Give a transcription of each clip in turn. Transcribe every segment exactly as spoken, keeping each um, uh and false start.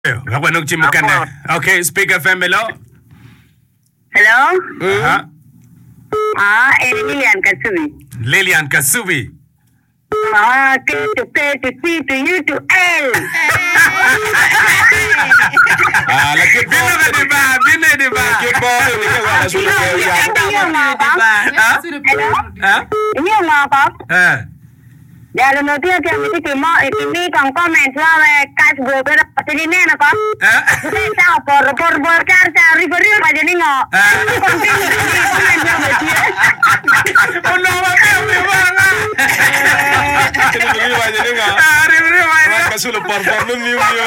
Kapanok Chimukane. Okay, Speak F M, hello? Hello? Uh-huh. Ah, eh, Lilian Kasubi. Lilian Kasubi. Ah, K to K to C to U to L. Ah, la kick Bino ka di ba? Bino di ba? kick ball ni ke wala sulu ke ya. Hello? Ha? Ini yang apa? Eh. Jalan nanti aja mesti cuma ini kang komen soal kas gue pada pasti ini nak kok. Eh. Saya tahu por por por kan cari beri aja nih ngok. Oh no, ma pe mi banga. Ni ni wa ni nga. Ari ri wa. Ka sulu por por ni ni ni.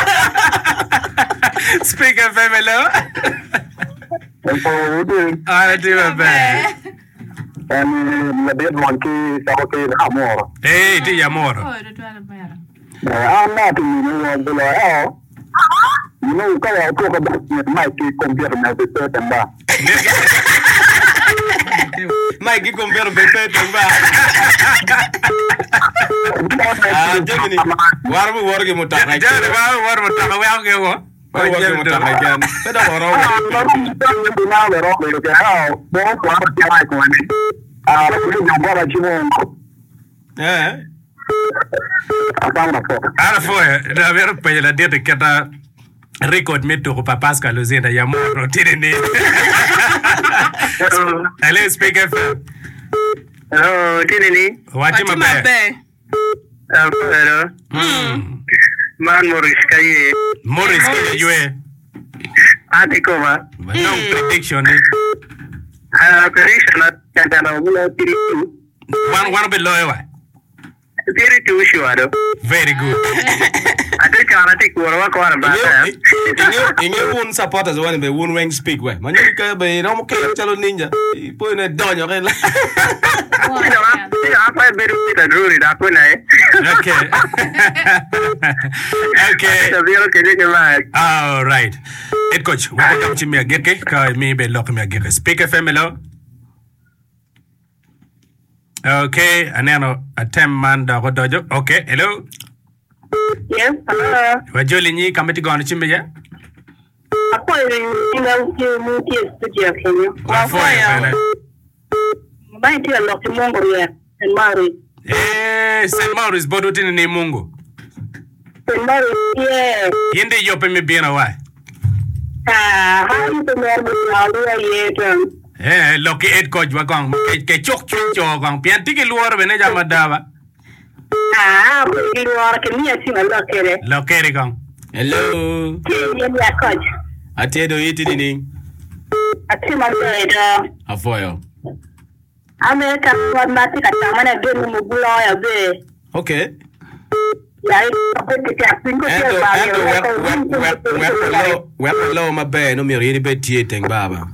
Speak F M, hello? Ah, di ba ba? Em là biết món kia sau khi đã mua. Eh, di amor. À, mà thì mình vừa nói à. Mình có là cô có đặt mai kia công việc này với tôi tầm ba. Mai ki compare bepe tamba. Ah, Gemini. War bu war ge mutak na. Jadi ba war mo ta wa ke wo. War war ge mutak na gan. Peda woro. Nó cũng nào là rồi được cái nào. Bố quá một cái mai của anh. À, nó cũng dùng qua là chim ông. Eh. À, sao mà có. Ara foi, da ver pe la dia que ta record me to pa Pascal Luzenda ya mo no tini ni. Hello, Speak F M. Hello, tini ni. Wati mabe. Hello. Hmm. Man Morris kaye. Morris ke yue. Ate koma. No prediction ni. Ah, prediction at kantana wala tiri. One one below wa. Tiri tu shuado. Very good. Ate kana te kuwa kwa na ba. Inge inge un supporters one be un wing speak we. Manyo ka be no mo ke chalo ninja. Po ne donyo ke la. Apa beru kita dulu dah pun eh. Okay. Okay. Tapi kalau kerja kemas. All right. Head coach, welcome to me again. Ka mi be lock me again. Speak F M, hello. Okay, aneno atem man da ko dojo. Okay, hello. Yes, hello. Wajoli ni kamati gone chimbe ya? Apa ini tinggal di mungkin studio kini. Wafoya. Baik dia lock mongo ya. En mari. Eh, Saint Maurice bodo tini ni Mungu. En mari ye. Yende yope mi bina wa. Ah, hari tu mer berlalu ye tu. Eh, loki head coach wa gong ke ke chok chok chok gong pian tiki luar bene jama dawa. Ah, pergi luar ke ni asyik Allah kere. Loki ri gong. Hello. Ye ni coach. Ate do yiti ni. Asyik mana itu. Afoyo. Amerika buat mati kata mana dia mengubah ya be. Okay. Ya itu kita singkut dia Endo endo wek wek wek wek balik. lo wek lo ma be no mi yini be tie teng baba.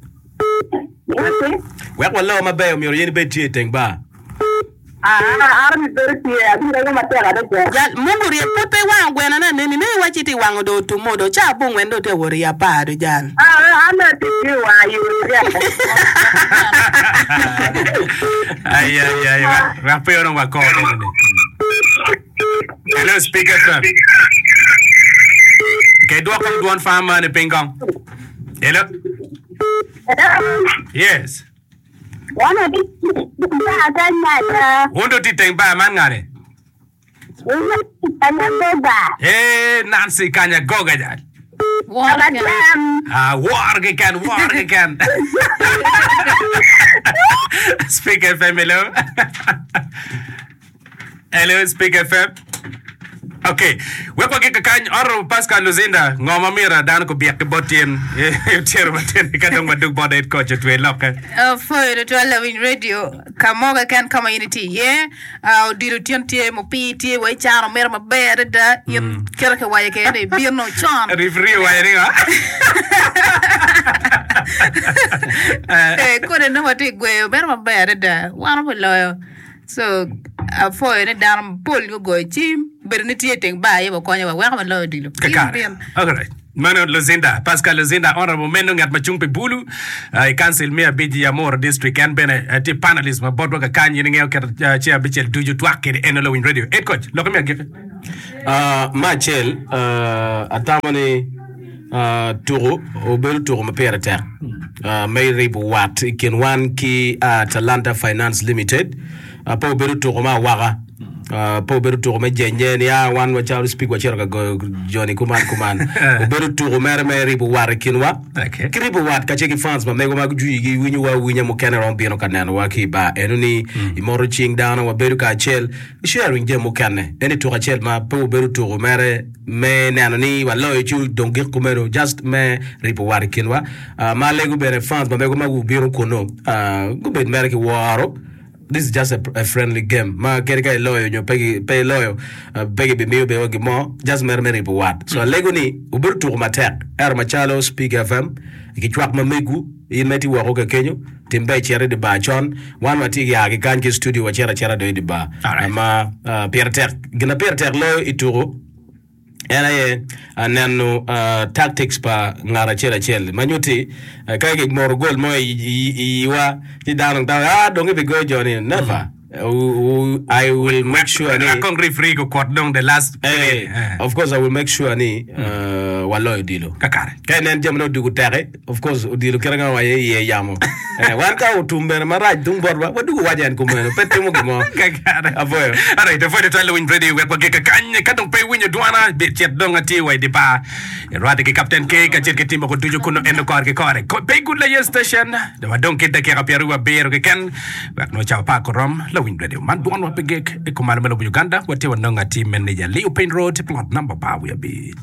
Wek lo ma be mi yini be tie teng ba. Ah, army berarti ya, aku dah mati ada je. Ya mungu ria pepe wang gwena na nini ni wachiti wango do tumodo cha bung wendo te wori ya padu jan. Ah, ana tiki wa yu ya. Ay ay ay. Wa pe ono wa ko ni. Hello, Speak F M. Okay, do kom duan fama ne pingong. Hello. Yes. Wana di ada nyata. Wondo ti teng ba man ngare. Wana tanya beba. Eh, Nancy kanya goga ja. Madam. Ah, war ke kan, war ke kan. Speak F M, hello. Hello, Speak F M. Okay, wepo ke kakany oro Pascal Luzenda ngoma mira dan ko biak botien e tier baten kadang madug bodet ko jetwe lokka. Uh, for the twelve radio kamoga kan kama unity yeah uh diru tiente mo piti we charo mer ma bere da yin kerke waye ke ne birno chon Referee wiring ha. eh ko de no wati gwe mer ma bere da wana bolo so uh, for the down pull you go team berniti teng ba ye ko nya wa wa ma lo dilu Kakara. Okay. Mano Luzinda, Pascal Luzinda, honorable menung at Machungpe Bulu, I council me a biji amor district and bene a tip panelist, my board worker can you know chair bichel do you twak it and in radio. Ed coach, look at me again. Uh, Machel, uh, Atamani, uh, Turo, Obel Turo, Maperata, uh, Mary Wat, Ken one key at Atlanta Finance Limited, uh, Pobel Turoma Waga. Uh, po beru to me jenye ya wan wa charu speak wa chero go Johnny Kuman Kuman beru to mer mer bu war kinwa okay kribu wat ka cheki fans ma mego ma ju yi winyu wa winya mo kenera on bieno kanen wa ki ba enuni imoro ching down wa beru ka chel sharing je mo kanne eni to ka chel ma po beru to mer me nanoni wa lo chu dongir kumero just me ribu war kinwa uh, ma lego bere fans ma mego ma gu bieno kono uh, go bet mer ki waro. This is just a, a friendly game. Ma kerika loyo nyo pay pay loyo pay be me be ogi mo just mer mer ibu wat. So lego ni ubur tu matek er machalo Speak F M ikichwak ma megu in meti wa ko kenyo timbe chere de ba chon wan mati ya ki kan ki studio wa chera chera de ba ma Pierre Tek gina Pierre Tek loyo ituro ena ye anano tactics pa ngara chela chel manyuti kay ke mor gol mo iwa ti danong ta ah dongi be go Johnny never Uh, I will make sure I can't referee go court down the last hey, uh, of course I will make sure ni uh, walo dilo kakare kay nen jamno dugu tere of course dilo keranga waye ye yamo eh wan ka utumbe na maraj dung borba wadugu wajan ko meno pete mo mo kakare avoyo ara ite foi de tale win ready we ko ke kanye kadong pe winyo duana be chet donga ti wa de ba rwade ke captain ke ka chet ke timo ko tuju kuno endo kor ke kore ko pe good la station de wadong ke de ke rapiaru wa beero ke ken wa no cha pa ko rom win radio man duan wa pegek e ko malmelo Uganda wate wa nonga team manager Leo Pain Road plot number ba we be